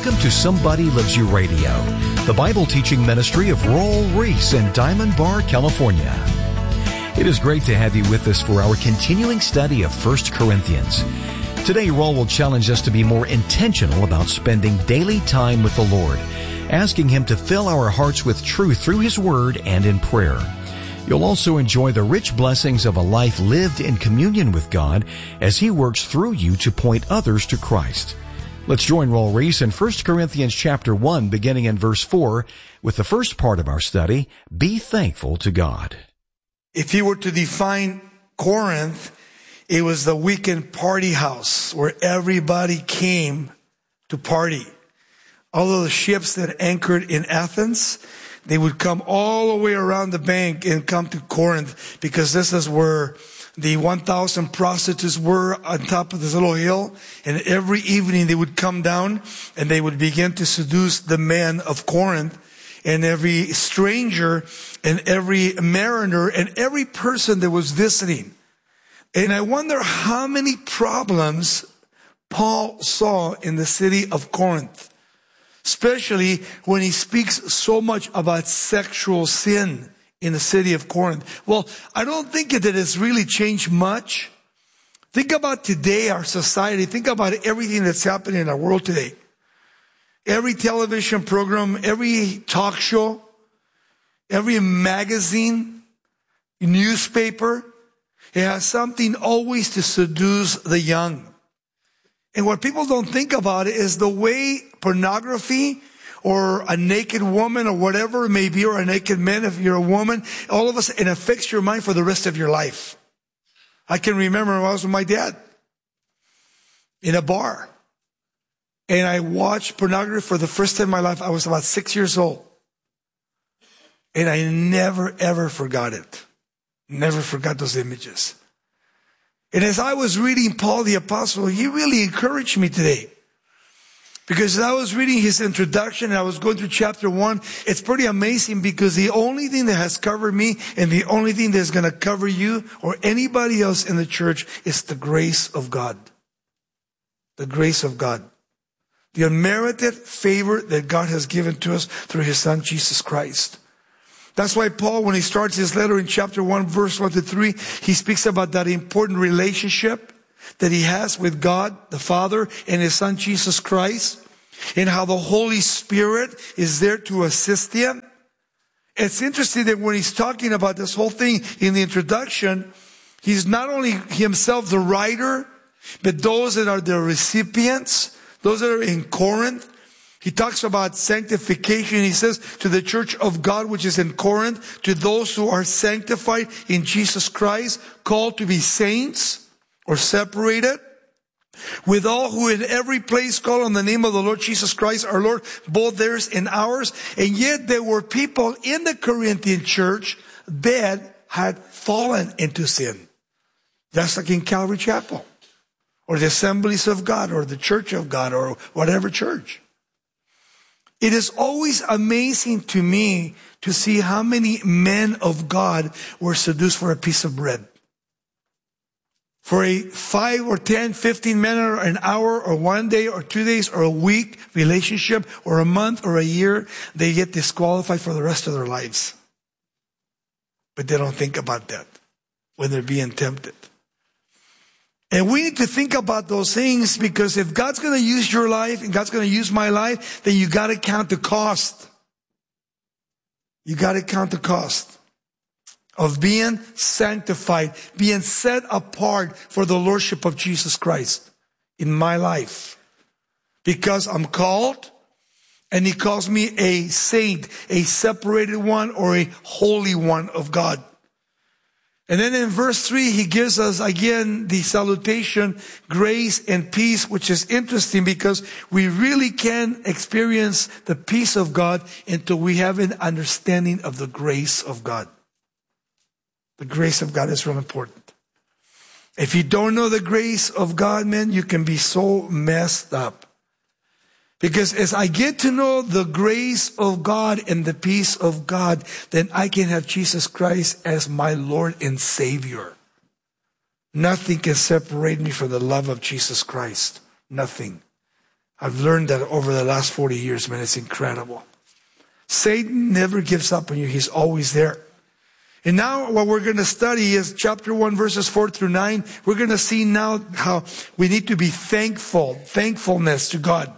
Welcome to Somebody Loves You Radio, the Bible teaching ministry of Raul Ries in Diamond Bar, California. It is great to have you with us for our continuing study of 1 Corinthians. Today, Raul will challenge us to be more intentional about spending daily time with the Lord, asking Him to fill our hearts with truth through His Word and in prayer. You'll also enjoy the rich blessings of a life lived in communion with God as He works through you to point others to Christ. Let's join Raul Ries in 1 Corinthians chapter 1, beginning in verse 4, with the first part of our study, Be Thankful to God. If you were to define Corinth, it was the weekend party house where everybody came to party. All of the ships that anchored in Athens, they would come all the way around the bank and come to Corinth because this is where the 1,000 prostitutes were on top of this little hill. And every evening they would come down and they would begin to seduce the men of Corinth. And every stranger and every mariner and every person that was visiting. And I wonder how many problems Paul saw in the city of Corinth, especially when he speaks so much about sexual sin in the city of Corinth. Well, I don't think that it's really changed much. Think about today, our society. Think about everything that's happening in our world today. Every television program, every talk show, every magazine, newspaper, it has something always to seduce the young. And what people don't think about it is the way pornography or a naked woman or whatever it may be, or a naked man if you're a woman, all of us, it affects your mind for the rest of your life. I can remember when I was with my dad in a bar. And I watched pornography for the first time in my life. I was about 6 years old. And I never, ever forgot it. Never forgot those images. And as I was reading Paul the Apostle, he really encouraged me today. Because as I was reading his introduction and I was going through chapter 1, it's pretty amazing because the only thing that has covered me and the only thing that's going to cover you or anybody else in the church is the grace of God. The grace of God. The unmerited favor that God has given to us through His Son, Jesus Christ. That's why Paul, when he starts his letter in chapter 1, verse 1 to 3, he speaks about that important relationship that he has with God, the Father, and His Son, Jesus Christ, and how the Holy Spirit is there to assist him. It's interesting that when he's talking about this whole thing in the introduction, he's not only himself the writer, but those that are the recipients, those that are in Corinth. He talks about sanctification. He says to the church of God, which is in Corinth, to those who are sanctified in Jesus Christ, called to be saints or separated, with all who in every place call on the name of the Lord Jesus Christ, our Lord, both theirs and ours. And yet there were people in the Corinthian church that had fallen into sin. That's like in Calvary Chapel, or the Assemblies of God, or the Church of God, or whatever church. It is always amazing to me to see how many men of God were seduced for a piece of bread. For a 5 or 10, 15 minute or an hour or 1 day or 2 days or a week relationship or a month or a year, they get disqualified for the rest of their lives. But they don't think about that when they're being tempted. And we need to think about those things because if God's going to use your life and God's going to use my life, then you got to count the cost. You got to count the cost of being sanctified, being set apart for the Lordship of Jesus Christ in my life. Because I'm called, and He calls me a saint, a separated one, or a holy one of God. And then in verse 3, he gives us again the salutation, grace and peace, which is interesting because we really can experience the peace of God until we have an understanding of the grace of God. The grace of God is real important. If you don't know the grace of God, man, you can be so messed up. Because as I get to know the grace of God and the peace of God, then I can have Jesus Christ as my Lord and Savior. Nothing can separate me from the love of Jesus Christ. Nothing. I've learned that over the last 40 years, man. It's incredible. Satan never gives up on you. He's always there. And now what we're going to study is chapter 1, verses 4 through 9. We're going to see now how we need to be thankfulness to God.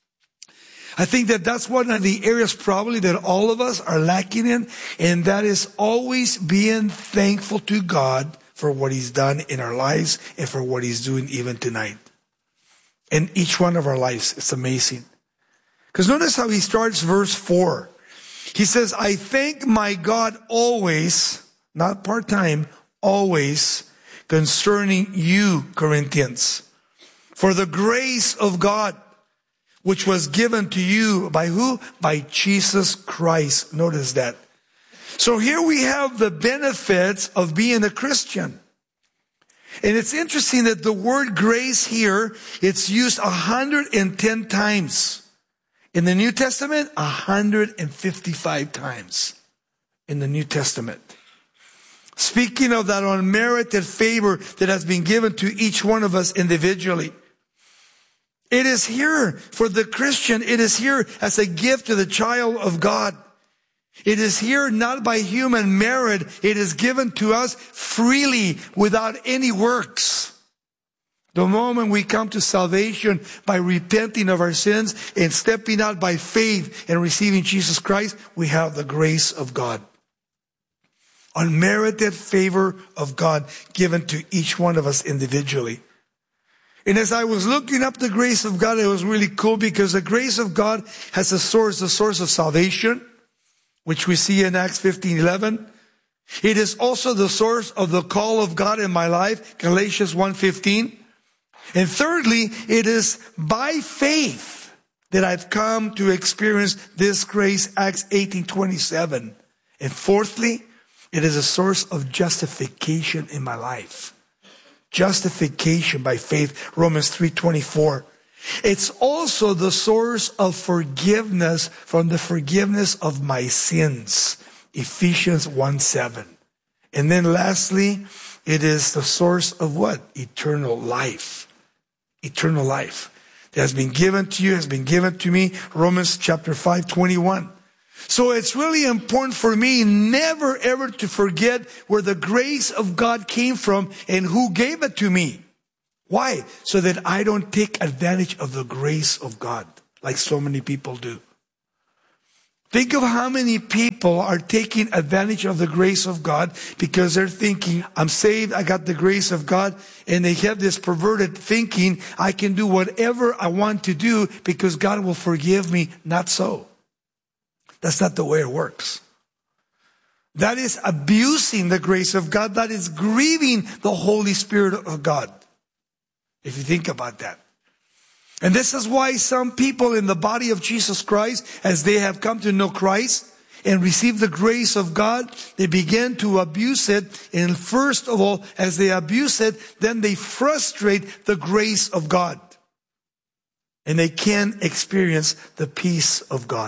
I think that that's one of the areas probably that all of us are lacking in, and that is always being thankful to God for what He's done in our lives and for what He's doing even tonight. In each one of our lives, it's amazing. Because notice how he starts verse 4. He says, I thank my God always, not part-time, always, concerning you, Corinthians, for the grace of God, which was given to you by who? By Jesus Christ. Notice that. So here we have the benefits of being a Christian. And it's interesting that the word grace here, it's used 110 times. In the New Testament, 155 times in the New Testament. Speaking of that unmerited favor that has been given to each one of us individually. It is here for the Christian. It is here as a gift to the child of God. It is here not by human merit. It is given to us freely without any works. The moment we come to salvation by repenting of our sins and stepping out by faith and receiving Jesus Christ, we have the grace of God. Unmerited favor of God given to each one of us individually. And as I was looking up the grace of God, it was really cool because the grace of God has the source of salvation, which we see in Acts 15:11. It is also the source of the call of God in my life, Galatians 1:15. And thirdly, it is by faith that I've come to experience this grace, Acts 18:27. And fourthly, it is a source of justification in my life. Justification by faith, Romans 3:24. It's also the source of forgiveness from the forgiveness of my sins, Ephesians 1:7. And then lastly, it is the source of what? Eternal life. Eternal life that has been given to you, has been given to me, Romans chapter 5:21. So it's really important for me never ever to forget where the grace of God came from and who gave it to me. Why? So that I don't take advantage of the grace of God like so many people do. Think of how many people are taking advantage of the grace of God because they're thinking, I'm saved, I got the grace of God, and they have this perverted thinking, I can do whatever I want to do because God will forgive me. Not so. That's not the way it works. That is abusing the grace of God. That is grieving the Holy Spirit of God. If you think about that. And this is why some people in the body of Jesus Christ, as they have come to know Christ and receive the grace of God, they begin to abuse it. And first of all, as they abuse it, then they frustrate the grace of God. And they can't experience the peace of God.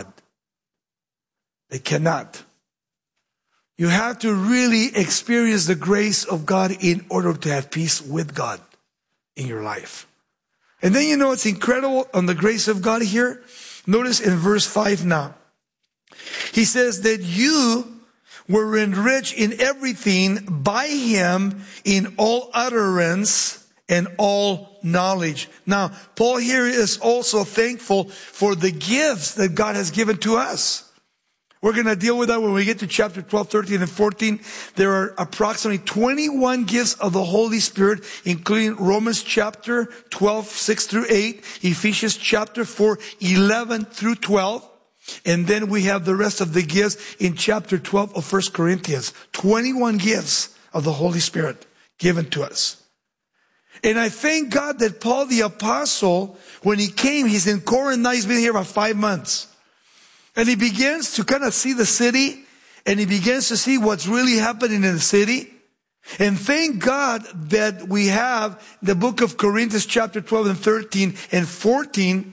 They cannot. You have to really experience the grace of God in order to have peace with God in your life. And then you know what's incredible on the grace of God here? Notice in verse 5 now. He says that you were enriched in everything by Him in all utterance and all knowledge. Now, Paul here is also thankful for the gifts that God has given to us. We're going to deal with that when we get to chapter 12, 13, and 14. There are approximately 21 gifts of the Holy Spirit, including Romans chapter 12, 6 through 8, Ephesians chapter 4, 11 through 12. And then we have the rest of the gifts in chapter 12 of 1 Corinthians. 21 gifts of the Holy Spirit given to us. And I thank God that Paul the Apostle, when he came, he's in Corinth now, he's been here about 5 months. And he begins to kind of see the city, and he begins to see what's really happening in the city. And thank God that we have the book of Corinthians chapter 12 and 13 and 14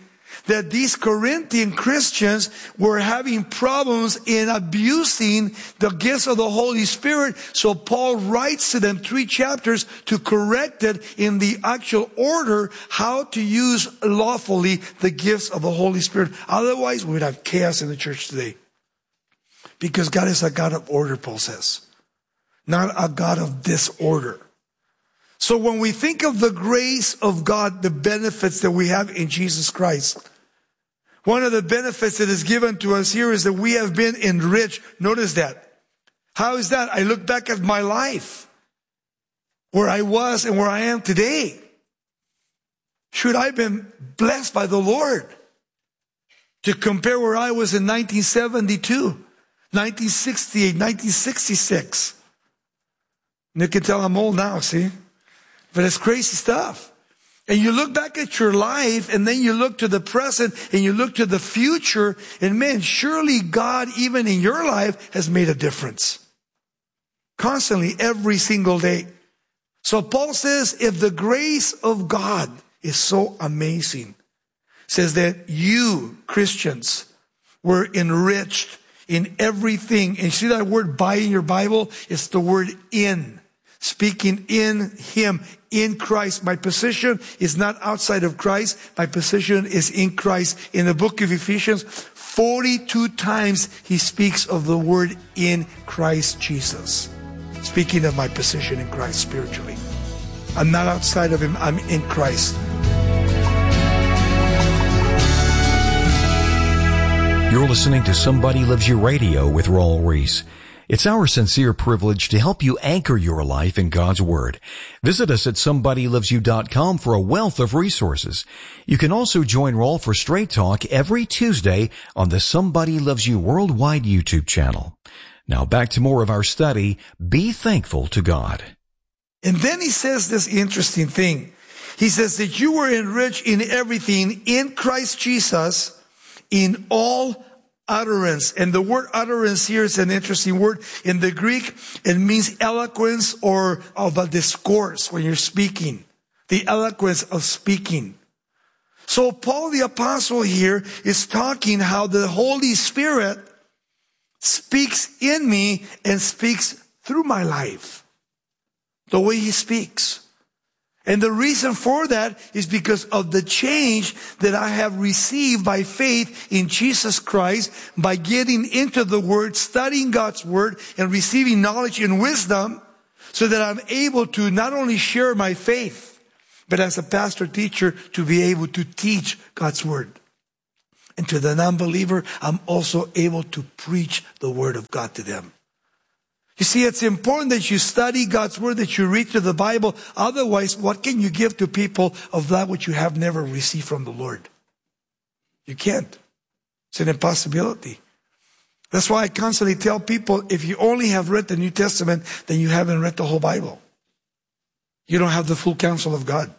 that these Corinthian Christians were having problems in abusing the gifts of the Holy Spirit. So Paul writes to them 3 chapters to correct it in the actual order, how to use lawfully the gifts of the Holy Spirit. Otherwise, we would have chaos in the church today. Because God is a God of order, Paul says, not a God of disorder. So when we think of the grace of God, the benefits that we have in Jesus Christ, one of the benefits that is given to us here is that we have been enriched. Notice that. How is that? I look back at my life, where I was and where I am today. Should I have been blessed by the Lord to compare where I was in 1972, 1968, 1966. And you can tell I'm old now, see? But it's crazy stuff. And you look back at your life, and then you look to the present, and you look to the future, and man, surely God, even in your life, has made a difference. Constantly, every single day. So Paul says, if the grace of God is so amazing, says that you, Christians, were enriched in everything. And you see that word by in your Bible? It's the word in. Speaking in Him, in Christ. My position is not outside of Christ. My position is in Christ. In the book of Ephesians, 42 times he speaks of the word in Christ Jesus. Speaking of my position in Christ spiritually. I'm not outside of Him. I'm in Christ. You're listening to Somebody Loves You Radio with Raul Ries. It's our sincere privilege to help you anchor your life in God's Word. Visit us at somebodylovesyou.com for a wealth of resources. You can also join Raul for Straight Talk every Tuesday on the Somebody Loves You Worldwide YouTube channel. Now back to more of our study, Be Thankful to God. And then he says this interesting thing. He says that you were enriched in everything in Christ Jesus, in all utterance. And the word utterance here is an interesting word. In the Greek, it means eloquence or of a discourse when you're speaking. The eloquence of speaking. So Paul the Apostle here is talking how the Holy Spirit speaks in me and speaks through my life. The way He speaks. And the reason for that is because of the change that I have received by faith in Jesus Christ, by getting into the Word, studying God's Word, and receiving knowledge and wisdom, so that I'm able to not only share my faith, but as a pastor teacher, to be able to teach God's Word. And to the non-believer, I'm also able to preach the Word of God to them. You see, it's important that you study God's Word, that you read through the Bible. Otherwise, what can you give to people of that which you have never received from the Lord? You can't. It's an impossibility. That's why I constantly tell people, if you only have read the New Testament, then you haven't read the whole Bible. You don't have the full counsel of God.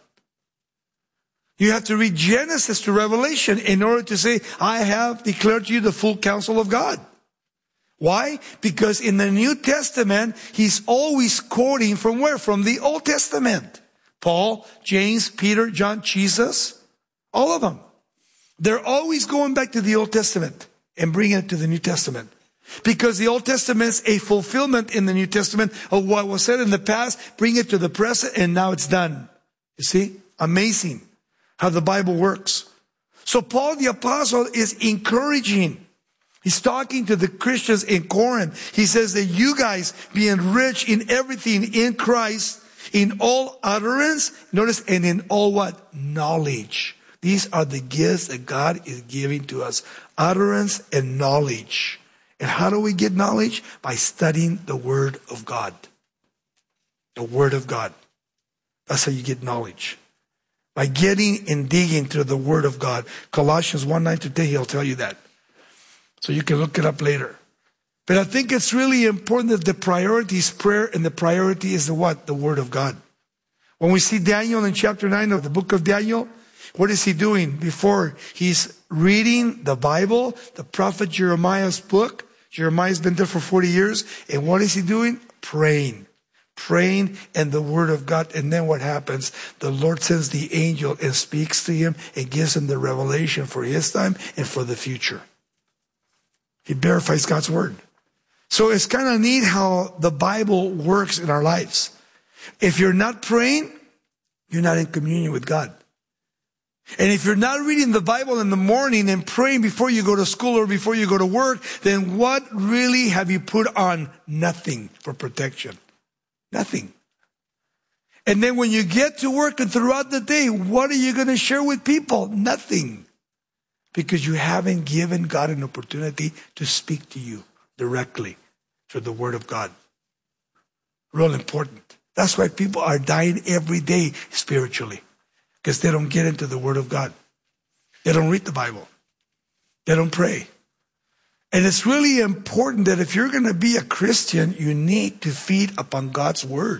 You have to read Genesis to Revelation in order to say, I have declared to you the full counsel of God. Why? Because in the New Testament, he's always quoting from where? From the Old Testament. Paul, James, Peter, John, Jesus, all of them. They're always going back to the Old Testament and bringing it to the New Testament. Because the Old Testament is a fulfillment in the New Testament of what was said in the past, bring it to the present, and now it's done. You see? Amazing how the Bible works. So Paul the Apostle is encouraging. He's talking to the Christians in Corinth. He says that you guys be enriched in everything in Christ, in all utterance, notice, and in all what? Knowledge. These are the gifts that God is giving to us. Utterance and knowledge. And how do we get knowledge? By studying the Word of God. The Word of God. That's how you get knowledge. By getting and digging through the Word of God. Colossians 1:9-10, he'll tell you that. So you can look it up later. But I think it's really important that the priority is prayer and the priority is the what? The Word of God. When we see Daniel in chapter 9 of the book of Daniel, what is he doing? Before he's reading the Bible, the prophet Jeremiah's book. Jeremiah's been there for 40 years. And what is he doing? Praying. praying and the Word of God. And then what happens? The Lord sends the angel and speaks to him and gives him the revelation for his time and for the future. He verifies God's Word. So it's kind of neat how the Bible works in our lives. If you're not praying, you're not in communion with God. And if you're not reading the Bible in the morning and praying before you go to school or before you go to work, then what really have you put on? Nothing for protection. Nothing. And then when you get to work and throughout the day, what are you going to share with people? Nothing. Because you haven't given God an opportunity to speak to you directly through the Word of God. Real important. That's why people are dying every day spiritually. Because they don't get into the Word of God. They don't read the Bible. They don't pray. And it's really important that if you're going to be a Christian, you need to feed upon God's Word.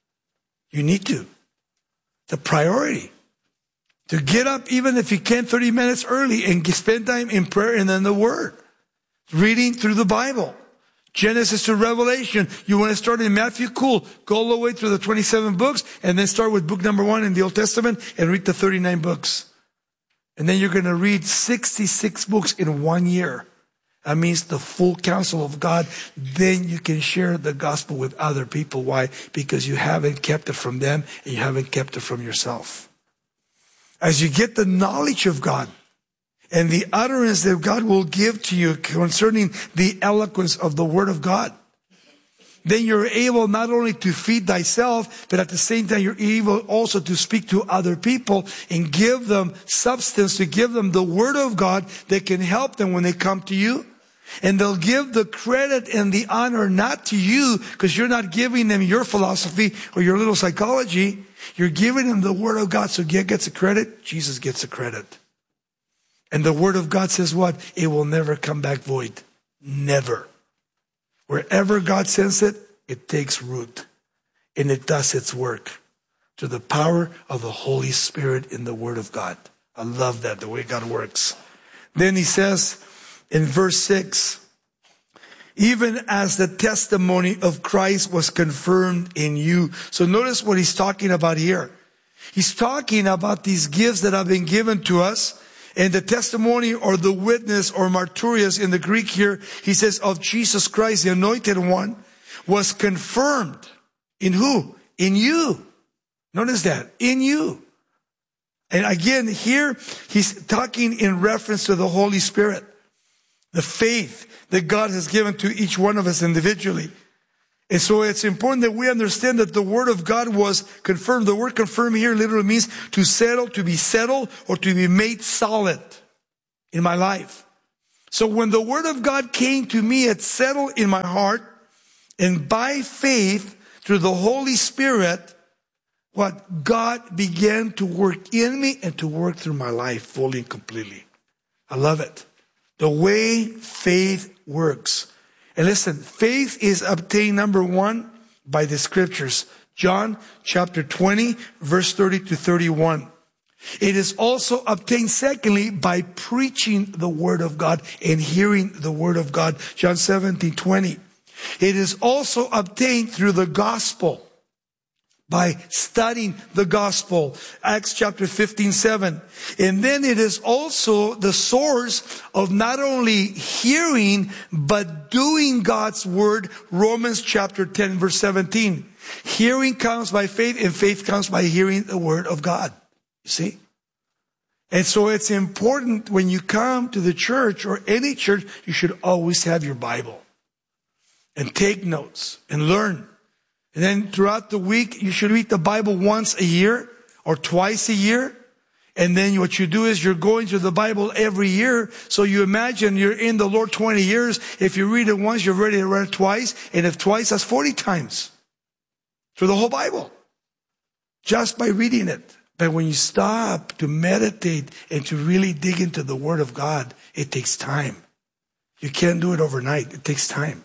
You need to. The priority. To get up, even if you can, 30 minutes early and spend time in prayer and then the Word. Reading through the Bible. Genesis to Revelation. You want to start in Matthew? Cool. Go all the way through the 27 books and then start with book number 1 in the Old Testament and read the 39 books. And then you're going to read 66 books in 1 year. That means the full counsel of God. Then you can share the gospel with other people. Why? Because you haven't kept it from them and you haven't kept it from yourself. As you get the knowledge of God, and the utterance that God will give to you concerning the eloquence of the Word of God, then you're able not only to feed thyself, but at the same time you're able also to speak to other people and give them substance, to give them the Word of God that can help them when they come to you. And they'll give the credit and the honor not to you, because you're not giving them your philosophy or your little psychology. You're giving them the Word of God. So God gets the credit, Jesus gets the credit. And the Word of God says what? It will never come back void. Never. Wherever God sends it, it takes root. And it does its work. To the power of the Holy Spirit in the Word of God. I love that, the way God works. Then he says in verse 6, even as the testimony of Christ was confirmed in you. So notice what he's talking about here. He's talking about these gifts that have been given to us. And the testimony or the witness or martyrios in the Greek here, he says of Jesus Christ, the anointed one, was confirmed. In who? In you. Notice that. In you. And again, here he's talking in reference to the Holy Spirit. The faith that God has given to each one of us individually. And so it's important that we understand that the Word of God was confirmed. The word confirm here literally means to settle, to be settled, or to be made solid in my life. So when the Word of God came to me, it settled in my heart. And by faith, through the Holy Spirit, what God began to work in me and to work through my life fully and completely. I love it. The way faith works. And listen, faith is obtained, number 1, by the Scriptures. John chapter 20, verse 30 to 31. It is also obtained, secondly, by preaching the Word of God and hearing the Word of God. John 17:20. It is also obtained through the gospel, by studying the gospel. Acts chapter 15:7. And then it is also the source of not only hearing, but doing God's word. Romans chapter 10, verse 17. Hearing comes by faith, and faith comes by hearing the Word of God. You see? And so it's important when you come to the church or any church, you should always have your Bible. And take notes and learn. And then throughout the week, you should read the Bible once a year or twice a year. And then what you do is you're going through the Bible every year. So you imagine you're in the Lord 20 years. If you read it once, you're ready to read it twice. And if twice, that's 40 times. Through the whole Bible. Just by reading it. But when you stop to meditate and to really dig into the Word of God, it takes time. You can't do it overnight. It takes time.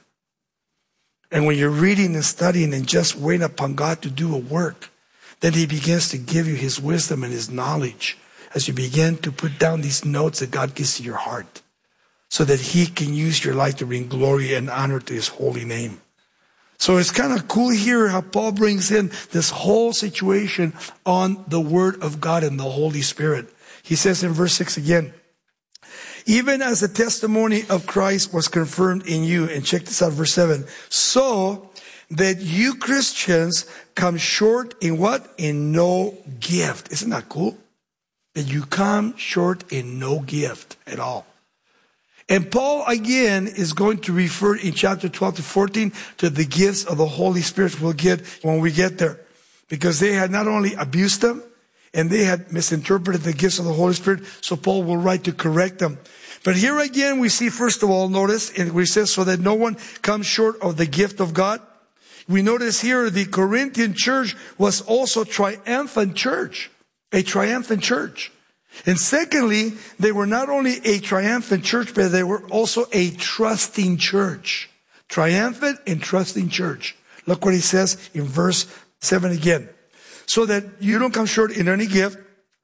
And when you're reading and studying and just waiting upon God to do a work, then He begins to give you His wisdom and His knowledge as you begin to put down these notes that God gives to your heart so that He can use your life to bring glory and honor to His holy name. So it's kind of cool here how Paul brings in this whole situation on the Word of God and the Holy Spirit. He says in verse 6 again, even as the testimony of Christ was confirmed in you. And check this out, verse 7. So that you Christians come short in what? In no gift. Isn't that cool? That you come short in no gift at all. And Paul again is going to refer in chapter 12 to 14 to the gifts of the Holy Spirit we'll get when we get there. Because they had not only abused them, and they had misinterpreted the gifts of the Holy Spirit, so Paul will write to correct them. But here again we see, first of all, notice, and we says, so that no one comes short of the gift of God. We notice here the Corinthian church was also triumphant church, a triumphant church. And secondly, they were not only a triumphant church, but they were also a trusting church. Triumphant and trusting church. Look what he says in verse 7 again. So that you don't come short in any gift,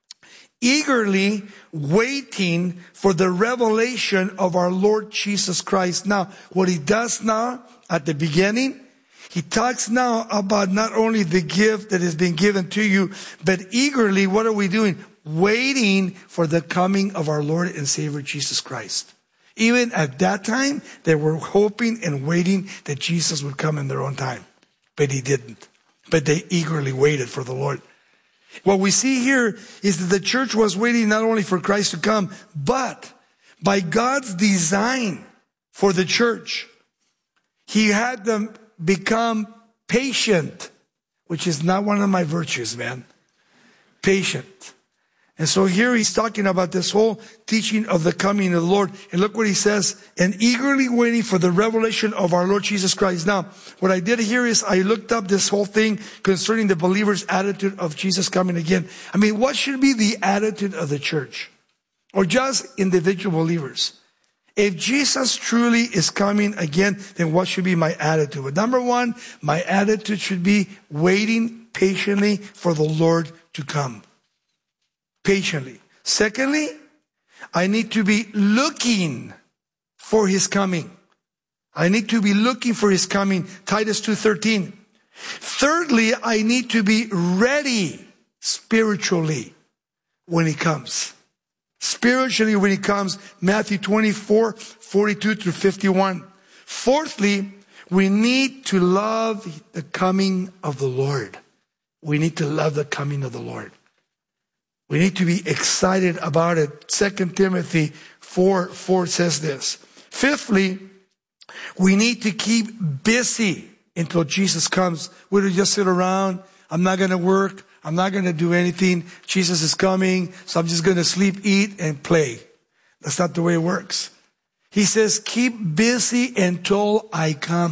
eagerly waiting for the revelation of our Lord Jesus Christ. Now, what he does now at the beginning, he talks now about not only the gift that is being given to you, but eagerly, what are we doing? Waiting for the coming of our Lord and Savior Jesus Christ. Even at that time, they were hoping and waiting that Jesus would come in their own time. But he didn't. But they eagerly waited for the Lord. What we see here is that the church was waiting not only for Christ to come, but by God's design for the church, he had them become patient, which is not one of my virtues, man. Patient. And so here he's talking about this whole teaching of the coming of the Lord. And look what he says, and eagerly waiting for the revelation of our Lord Jesus Christ. Now, what I did here is I looked up this whole thing concerning the believer's attitude of Jesus coming again. I mean, what should be the attitude of the church? Or just individual believers? If Jesus truly is coming again, then what should be my attitude? But number one, my attitude should be waiting patiently for the Lord to come. Patiently. Secondly, I need to be looking for his coming. I need to be looking for his coming. Titus 2:13. Thirdly, I need to be ready spiritually when he comes. Spiritually when he comes. Matthew 24:42 through 51. Fourthly, we need to love the coming of the Lord. We need to love the coming of the Lord. We need to be excited about it. 2 Timothy 4:4 says this. Fifthly, we need to keep busy until Jesus comes. We don't just sit around. I'm not going to work. I'm not going to do anything. Jesus is coming, so I'm just going to sleep, eat, and play. That's not the way it works. He says, keep busy until I come.